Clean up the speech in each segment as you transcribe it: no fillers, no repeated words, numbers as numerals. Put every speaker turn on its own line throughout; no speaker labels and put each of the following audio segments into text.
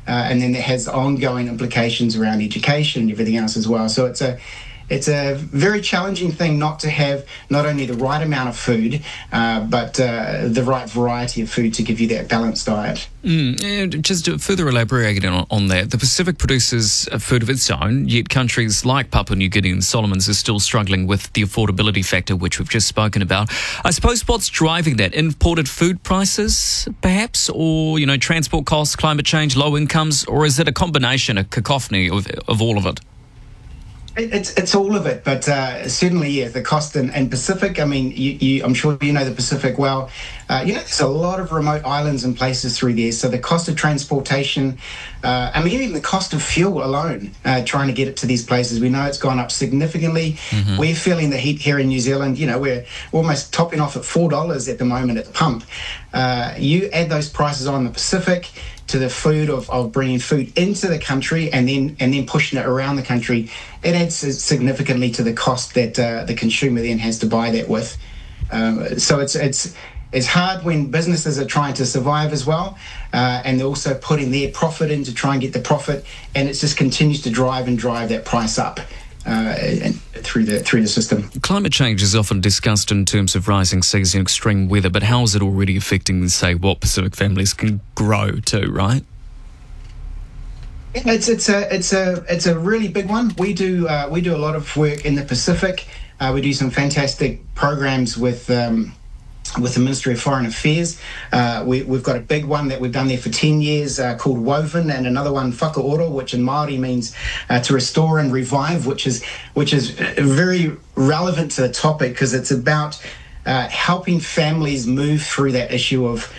and then that has ongoing implications around education and everything else as well. So it's a very challenging thing not to have not only the right amount of food, but the right variety of food to give you that balanced diet.
And just to further elaborate on that, the Pacific produces a food of its own, yet countries like Papua New Guinea and Solomons are still struggling with the affordability factor, which we've just spoken about. I suppose what's driving that? Imported food prices, perhaps? Or, transport costs, climate change, low incomes? Or is it a combination, a cacophony of all of it?
It's all of it, but certainly, yeah, the cost in Pacific. I mean, I'm sure you know the Pacific well. There's a lot of remote islands and places through there, so the cost of transportation, even the cost of fuel alone, trying to get it to these places, we know it's gone up significantly. Mm-hmm. We're feeling the heat here in New Zealand. We're almost topping off at $4 at the moment at the pump. You add those prices on the Pacific to the food of bringing food into the country and then pushing it around the country, it adds significantly to the cost that the consumer then has to buy that with. So it's hard when businesses are trying to survive as well, and they're also putting their profit in to try and get the profit, and it just continues to drive that price up. Through the system.
Climate change is often discussed in terms of rising seas and extreme weather, but how is it already affecting, say, what Pacific families can grow to, right?
It's a really big one. We do a lot of work in the Pacific. We do some fantastic programs with the Ministry of Foreign Affairs. We've got a big one that we've done there for 10 years called Woven, and another one, Whakaoro, which in Māori means to restore and revive, which is very relevant to the topic because it's about helping families move through that issue of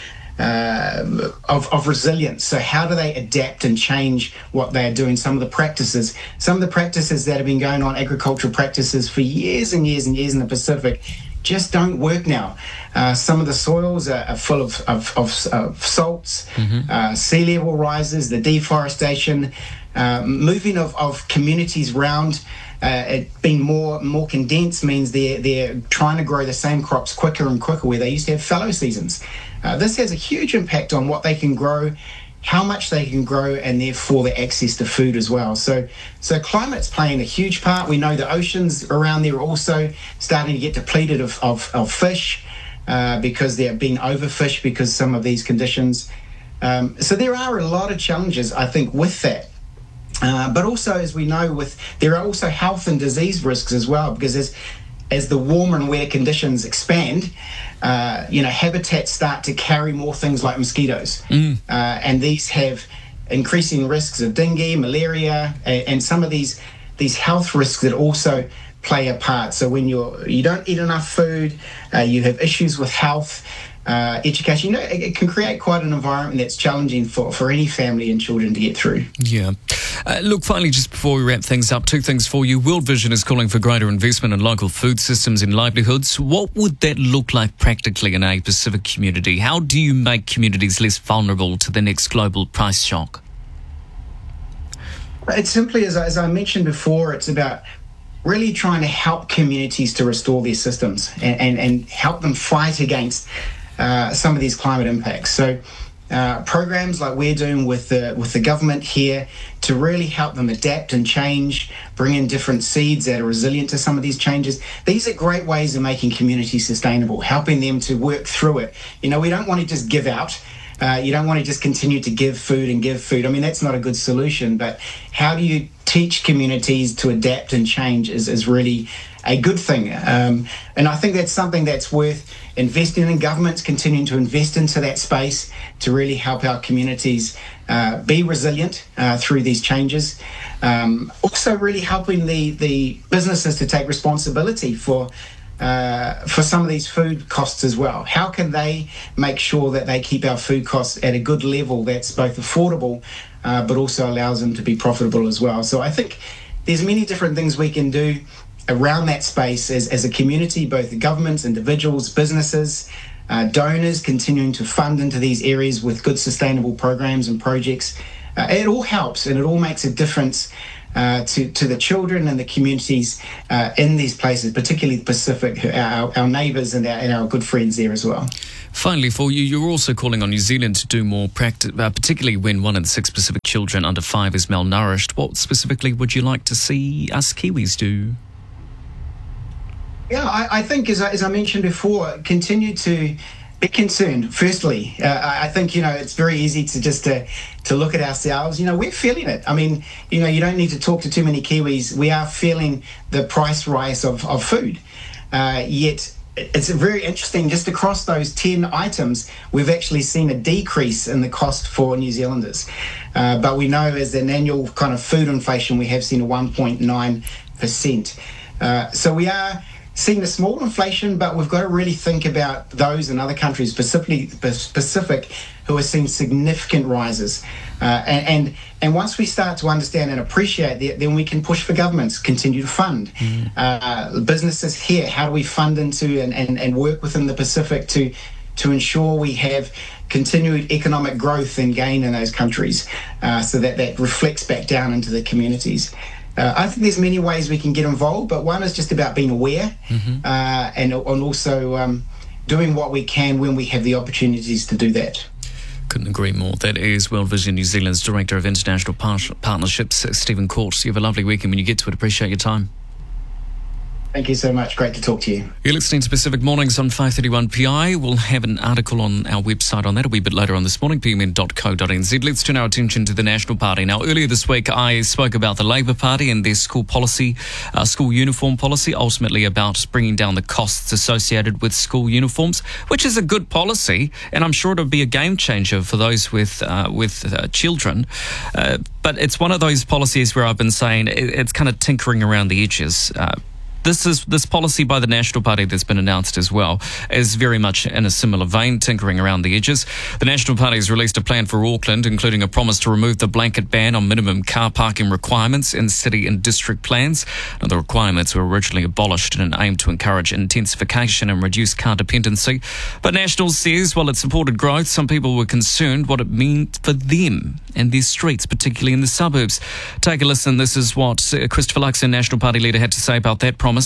resilience. So how do they adapt and change what they are doing? Some of the practices that have been going on, agricultural practices for years and years and years in the Pacific, just don't work now. Some of the soils are full of salts, mm-hmm. Sea level rises, the deforestation, moving of communities round. It being more condensed means they're trying to grow the same crops quicker and quicker where they used to have fallow seasons. This has a huge impact on what they can grow, how much they can grow, and therefore the access to food as well. So climate's playing a huge part. We know the oceans around there are also starting to get depleted of fish because they're being overfished because some of these conditions. So there are a lot of challenges, I think, with that. But also, as we know, there are also health and disease risks as well, because as the warmer and wetter conditions expand, habitats start to carry more things like mosquitoes, and these have increasing risks of dengue, malaria, and some of these health risks that also play a part. So when you don't eat enough food, you have issues with health. Education, it can create quite an environment that's challenging for any family and children to get through.
Yeah. Look, finally, just before we wrap things up, two things for you. World Vision is calling for greater investment in local food systems and livelihoods. What would that look like practically in a Pacific community? How do you make communities less vulnerable to the next global price shock?
It's simply, as I mentioned before, it's about really trying to help communities to restore their systems and help them fight against some of these climate impacts. So programs like we're doing with the government here to really help them adapt and change, bring in different seeds that are resilient to some of these changes. These are great ways of making communities sustainable, helping them to work through it. We don't want to just give out. You don't want to just continue to give food. I mean, that's not a good solution, but how do you teach communities to adapt and change is really a good thing. And I think that's something that's worth investing in. Governments continuing to invest into that space to really help our communities be resilient through these changes. Also really helping the businesses to take responsibility for some of these food costs as well. How can they make sure that they keep our food costs at a good level that's both affordable but also allows them to be profitable as well? So I think there's many different things we can do around that space as a community, both governments, individuals, businesses, donors continuing to fund into these areas with good sustainable programs and projects. It all helps and it all makes a difference to the children and the communities in these places, particularly the Pacific, our neighbours and our good friends there as well.
Finally, for you, you're also calling on New Zealand to do more practice, particularly when 1 in 6 Pacific children under 5 is malnourished. What specifically would you like to see us Kiwis do?
Yeah, I think, as I mentioned before, continue to be concerned. Firstly, I think, it's very easy to just to look at ourselves. We're feeling it. I mean, you don't need to talk to too many Kiwis. We are feeling the price rise of food. Yet it's very interesting, just across those 10 items, we've actually seen a decrease in the cost for New Zealanders. But we know as an annual kind of food inflation, we have seen a 1.9%. So we are seeing a small inflation, but we've got to really think about those in other countries, specifically Pacific, who are seeing significant rises. And once we start to understand and appreciate that, then we can push for governments, continue to fund. Businesses here, how do we fund into and work within the Pacific to ensure we have continued economic growth and gain in those countries, so that reflects back down into the communities. I think there's many ways we can get involved, but one is just about being aware and also doing what we can when we have the opportunities to do that.
Couldn't agree more. That is World Vision New Zealand's Director of International Partnerships, Stephen Court. You have a lovely weekend when you get to it. Appreciate your time.
Thank you so much. Great to talk to you.
You're listening to Pacific Mornings on 531 PI. We'll have an article on our website on that a wee bit later on this morning, pmn.co.nz. Let's turn our attention to the National Party. Now, earlier this week, I spoke about the Labour Party and their school policy, school uniform policy, ultimately about bringing down the costs associated with school uniforms, which is a good policy, and I'm sure it'll be a game changer for those with children. But it's one of those policies where I've been saying it's kind of tinkering around the edges. This policy by the National Party that's been announced as well is very much in a similar vein, tinkering around the edges. The National Party has released a plan for Auckland, including a promise to remove the blanket ban on minimum car parking requirements in city and district plans. Now, the requirements were originally abolished in an aim to encourage intensification and reduce car dependency. But National says while it supported growth, some people were concerned what it meant for them and their streets, particularly in the suburbs. Take a listen. This is what Christopher Luxon, National Party leader, had to say about that promise.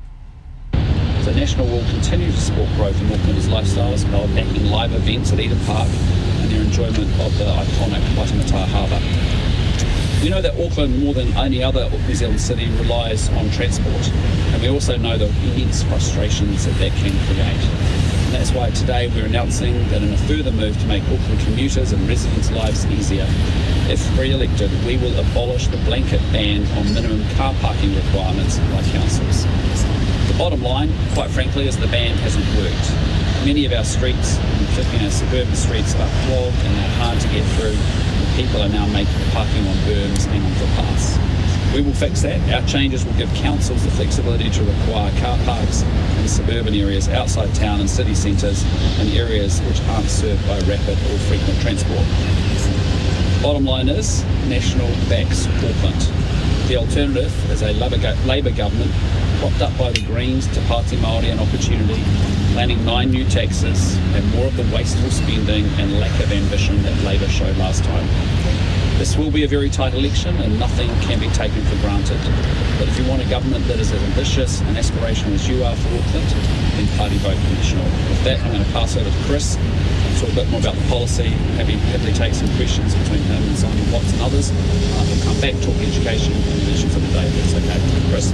So National will continue to support growth in Auckland's lifestyles by backing live events at Eden Park and their enjoyment of the iconic Waitemata Harbour. We know that Auckland, more than any other New Zealand city, relies on transport, and we also know the immense frustrations that can create. And that's why today we're announcing that in a further move to make Auckland commuters and residents' lives easier, if re-elected, we will abolish the blanket ban on minimum car parking requirements by councils. The bottom line, quite frankly, is the ban hasn't worked. Many of our streets, particularly our suburban streets, are clogged and they're hard to get through. People are now making parking on berms and on footpaths. We will fix that. Our changes will give councils the flexibility to require car parks in suburban areas outside town and city centres and areas which aren't served by rapid or frequent transport. Bottom line is, National backs Auckland. The alternative is a Labour government propped up by the Greens, Te Pāti Māori and Opportunity, planning 9 new taxes and more of the wasteful spending and lack of ambition that Labour showed last time. This will be a very tight election and nothing can be taken for granted. But if you want a government that is as ambitious and aspirational as you are for Auckland, then party vote National. With that, I'm going to pass over to Chris and talk a bit more about the policy. Happily take some questions between him and Simon Watts and others. We'll come back, talk education and the issues of the day. That's okay. Chris.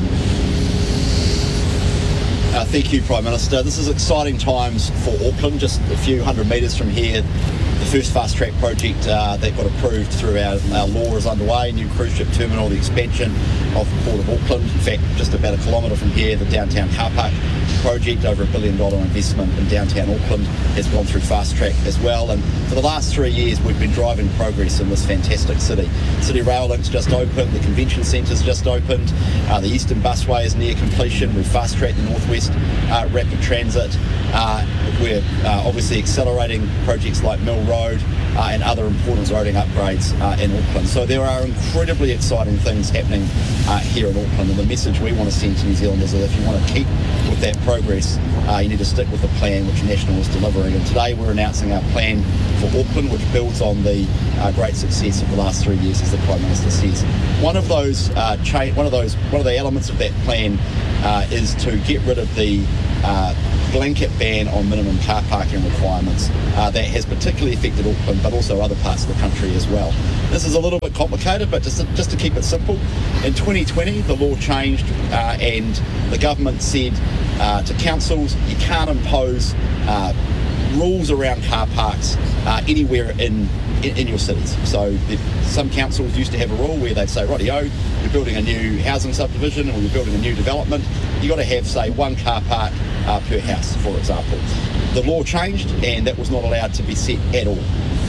Thank you, Prime Minister. This is exciting times for Auckland. Just a few hundred metres from here, the first fast track project that got approved through our law is underway. New cruise ship terminal, the expansion of the Port of Auckland. In fact, just about a kilometre from here, the downtown car park project, over $1 billion investment in downtown Auckland, has gone through fast track as well. And for the last 3 years, we've been driving progress in this fantastic city. City Rail Link's just opened, the convention centre's just opened, the Eastern Busway is near completion. We've fast tracked the Northwest Rapid Transit. We're obviously accelerating projects like Mill Road and other important roading upgrades in Auckland. So there are incredibly exciting things happening here in Auckland, and the message we want to send to New Zealanders is if you want to keep with that progress, you need to stick with the plan which National is delivering. And today we're announcing our plan for Auckland, which builds on the great success of the last 3 years, as the Prime Minister says. One of the elements of that plan is to get rid of the blanket ban on minimum car parking requirements that has particularly affected Auckland, but also other parts of the country as well. This is a little bit complicated, but just to keep it simple, in 2020 the law changed and the government said to councils, you can't impose rules around car parks anywhere in your cities. So some councils used to have a rule where they'd say, rightio, you're building a new housing subdivision or you're building a new development, you've got to have, say, one car park per house, for example. The law changed and that was not allowed to be set at all.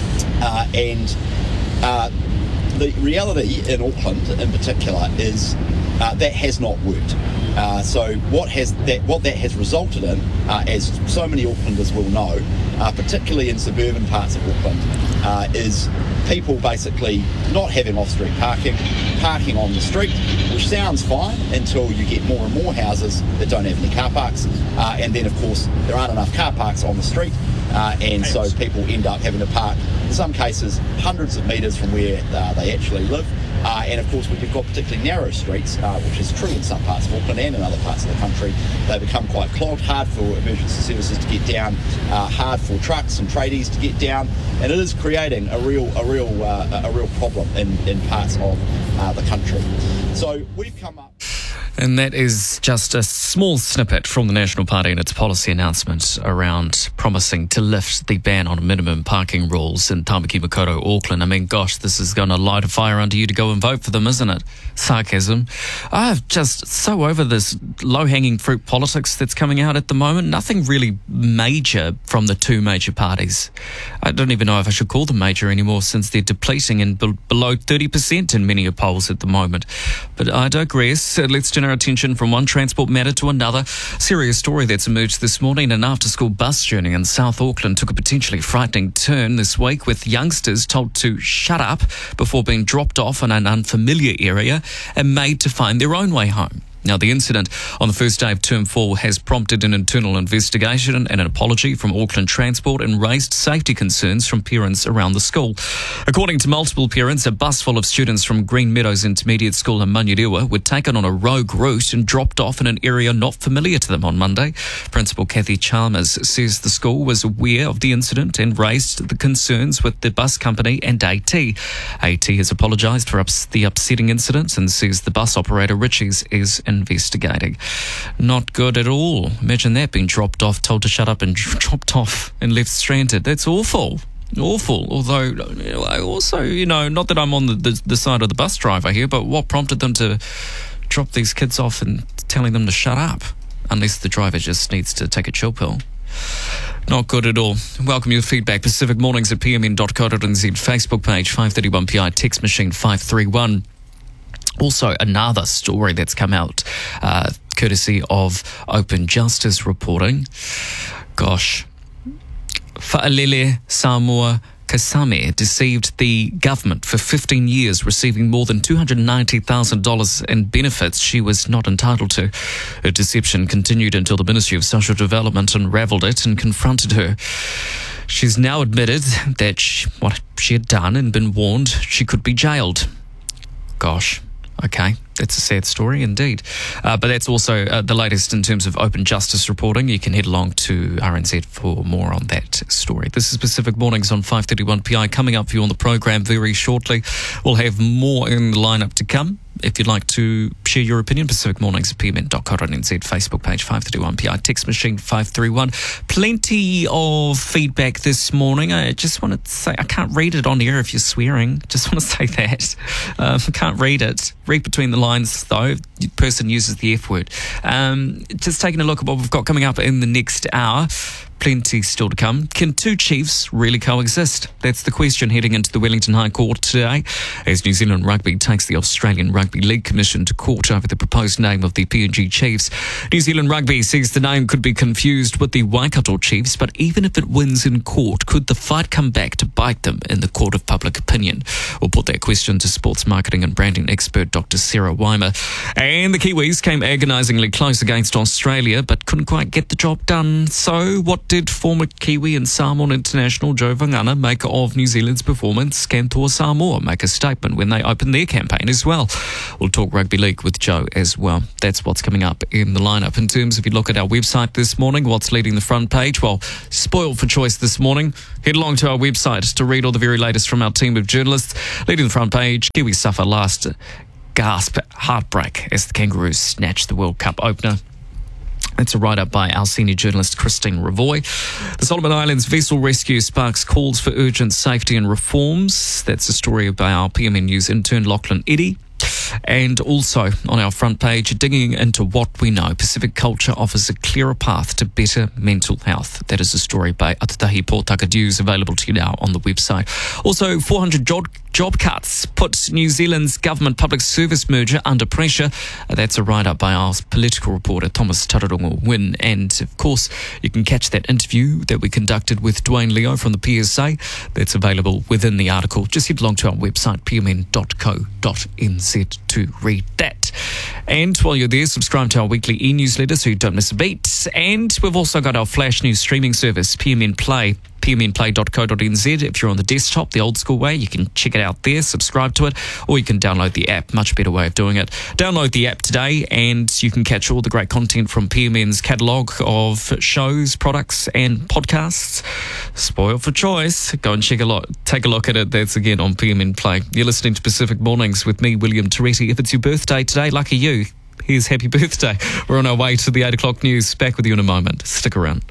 The reality in Auckland in particular is that has not worked. So what that has resulted in, as so many Aucklanders will know, particularly in suburban parts of Auckland, is people basically not having off-street parking on the street, which sounds fine until you get more and more houses that don't have any car parks, and then of course there aren't enough car parks on the street, and so people end up having to park, in some cases, hundreds of metres from where they actually live. And of course, when you've got particularly narrow streets, which is true in some parts of Auckland and in other parts of the country, they become quite clogged, hard for emergency services to get down, hard for trucks and tradies to get down, and it is creating a real problem in parts of the country. So we've come up.
And that is just a small snippet from the National Party and its policy announcement around promising to lift the ban on minimum parking rules in Tamaki Makaurau, Auckland. I mean, gosh, this is going to light a fire under you to go and vote for them, isn't it? Sarcasm. I'm just so over this low-hanging fruit politics that's coming out at the moment. Nothing really major from the two major parties. I don't even know if I should call them major anymore since they're depleting and below 30% in many polls at the moment. But I digress. Let's turn our attention from one transport matter to another. Serious story that's emerged this morning. An after-school bus journey in South Auckland took a potentially frightening turn this week, with youngsters told to shut up before being dropped off in an unfamiliar area and made to find their own way home. Now, the incident on the first day of Term 4 has prompted an internal investigation and an apology from Auckland Transport and raised safety concerns from parents around the school. According to multiple parents, a bus full of students from Green Meadows Intermediate School in Manurewa were taken on a rogue route and dropped off in an area not familiar to them on Monday. Principal Kathy Chalmers says the school was aware of the incident and raised the concerns with the bus company and AT. AT has apologised for the upsetting incident and says the bus operator, Richie's, is investigating. Not good at all. Imagine that, being dropped off, told to shut up and dropped off and left stranded. That's awful. Awful. Although, I also, not that I'm on the side of the bus driver here, but what prompted them to drop these kids off and telling them to shut up? Unless the driver just needs to take a chill pill. Not good at all. Welcome your feedback. Pacific Mornings at pmn.co.nz, Facebook page 531PI, text machine 531. Also, another story that's come out courtesy of Open Justice reporting. Gosh. Fa'alele Samoa Kasame deceived the government for 15 years, receiving more than $290,000 in benefits she was not entitled to. Her deception continued until the Ministry of Social Development unravelled it and confronted her. She's now admitted that what she had done and been warned she could be jailed. Gosh. Okay, that's a sad story indeed. But that's also the latest in terms of Open Justice reporting. You can head along to RNZ for more on that story. This is Pacific Mornings on 531PI. Coming up for you on the program very shortly. We'll have more in the lineup to come. If you'd like to share your opinion, Pacific Mornings at pmn.co.nz, Facebook page 531PI, text machine 531. Plenty of feedback this morning. I just want to say, I can't read it on air if you're swearing. Just want to say that. I can't read it. Read between the lines, though. The person uses the F word. Just taking a look at what we've got coming up in the next hour. plenty still to come. Can two chiefs really coexist? That's the question heading into the Wellington High Court today, as New Zealand Rugby takes the Australian Rugby League Commission to court over the proposed name of the PNG Chiefs. New Zealand Rugby says the name could be confused with the Waikato Chiefs, but even if it wins in court, could the fight come back to bite them in the court of public opinion? We'll put that question to sports marketing and branding expert Dr. Sarah Weimer. And the Kiwis came agonisingly close against Australia, but couldn't quite get the job done. So what did former Kiwi and Samoan international Joe Vangana make of New Zealand's performance? Can Toa Samoa make a statement when they open their campaign as well? We'll talk rugby league with Joe as well. That's what's coming up in the lineup. In terms of, you look at our website this morning, what's leading the front page? Well, spoiled for choice this morning. Head along to our website to read all the very latest from our team of journalists. Leading the front page, Kiwis suffer last gasp heartbreak as the Kangaroos snatch the World Cup opener. It's a write-up by our senior journalist Christine Ravoy. The Solomon Islands vessel rescue sparks calls for urgent safety and reforms. That's a story by our PMN News intern Lachlan Eddy. And also on our front page, digging into what we know, Pacific culture offers a clearer path to better mental health. That is a story by Atatahi Pōtaka available to you now on the website. Also, 400 job cuts put New Zealand's government public service merger under pressure. That's a write-up by our political reporter Thomas Tararongo Wynn. And of course, you can catch that interview that we conducted with Dwayne Leo from the PSA. That's available within the article. Just head along to our website, pmn.co.nz, to read that. And while you're there, subscribe to our weekly e-newsletter so you don't miss a beat. And we've also got our flash news streaming service, PMN Play, pmnplay.co.nz. If you're on the desktop, the old school way, you can check it out there, subscribe to it, or you can download the app. Much better way of doing it. Download the app today and you can catch all the great content from PMN's catalogue of shows, products and podcasts. Spoiled for choice. Go and take a look at it. That's again on PMN Play. You're listening to Pacific Mornings with me, William Toretti. If it's your birthday today, lucky you. Here's happy birthday. We're on our way to the 8 o'clock news. Back with you in a moment. Stick around.